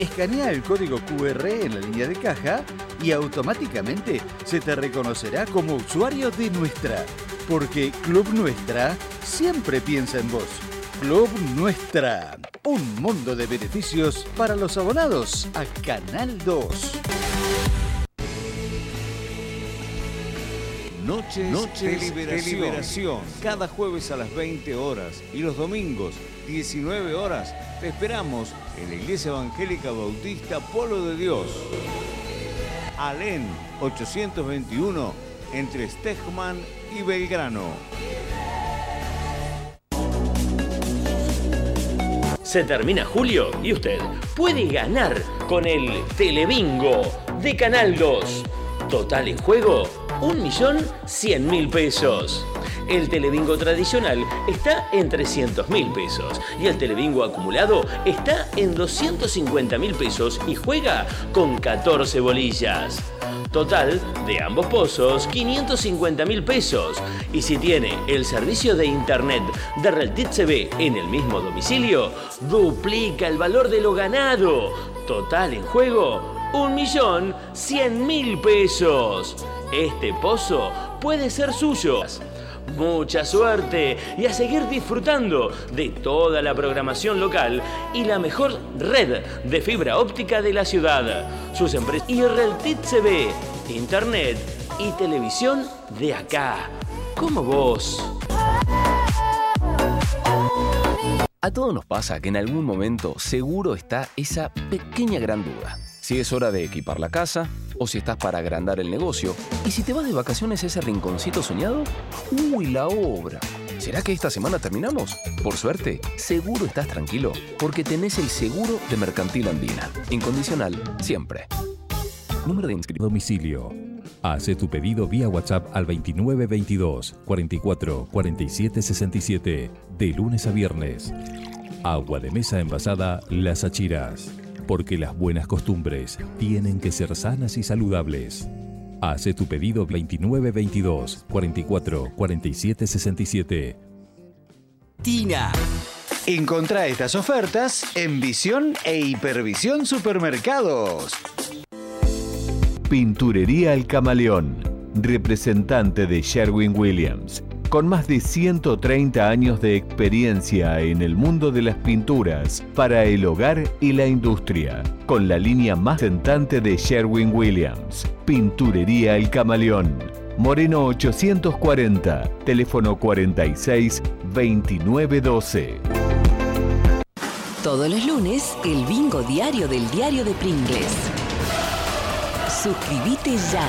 Escanea el código QR en la línea de caja y automáticamente se te reconocerá como usuario de Nuestra. Porque Club Nuestra siempre piensa en vos. Club Nuestra. Un mundo de beneficios para los abonados a Canal 2. Noches de liberación. Cada jueves a las 20 horas y los domingos 19 horas te esperamos en la Iglesia Evangélica Bautista Polo de Dios. Alén 821 entre Stegman y Belgrano. Se termina julio y usted puede ganar con el Telebingo de Canal 2. Total en juego 1.100.000 pesos. El Telebingo tradicional está en 300.000 pesos y el Telebingo acumulado está en 250.000 pesos y juega con 14 bolillas. Total de ambos pozos 550.000 pesos. Y si tiene el servicio de internet de Reltit CB en el mismo domicilio, duplica el valor de lo ganado. Total en juego 1.100.000 pesos. Este pozo puede ser suyo. Mucha suerte y a seguir disfrutando de toda la programación local y la mejor red de fibra óptica de la ciudad. Sus empresas y Reltit CB, internet y televisión de acá, como vos. A todos nos pasa que en algún momento seguro está esa pequeña gran duda. Si es hora de equipar la casa o si estás para agrandar el negocio. Y si te vas de vacaciones a ese rinconcito soñado, ¡uy, la obra! ¿Será que esta semana terminamos? Por suerte, seguro estás tranquilo porque tenés el seguro de Mercantil Andina. Incondicional, siempre. Número de inscripción. Domicilio. Hace tu pedido vía WhatsApp al 2922 44 47 67 de lunes a viernes. Agua de mesa envasada Las Achiras. Porque las buenas costumbres tienen que ser sanas y saludables. Hace tu pedido 2922 44 47 67. Tina. Encontrá estas ofertas en Visión e Hipervisión Supermercados. Pinturería El Camaleón, representante de Sherwin-Williams. Con más de 130 años de experiencia en el mundo de las pinturas para el hogar y la industria. Con la línea más representante de Sherwin-Williams. Pinturería El Camaleón. Moreno 840, teléfono 46 29 12. Todos los lunes, el bingo diario del diario de Pringles. Suscríbete ya.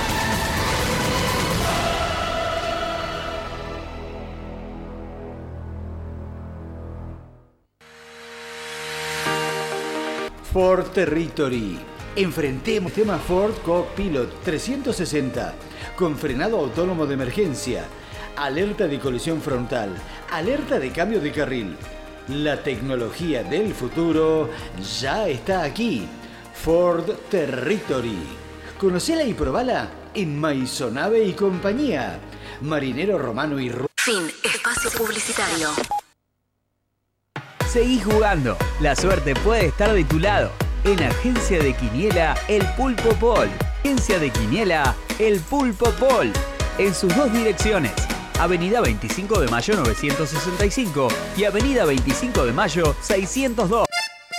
Ford Territory. Enfrentemos tema Ford Co-Pilot 360 con frenado autónomo de emergencia, alerta de colisión frontal, alerta de cambio de carril. La tecnología del futuro ya está aquí. Ford Territory. Conocela y probala en Maisonave y compañía. Marinero Romano y Fin. Espacio publicitario. Seguí jugando. La suerte puede estar de tu lado. En Agencia de Quiniela, el Pulpo Pol. Agencia de Quiniela, el Pulpo Pol. En sus dos direcciones. Avenida 25 de Mayo 965 y Avenida 25 de Mayo 602.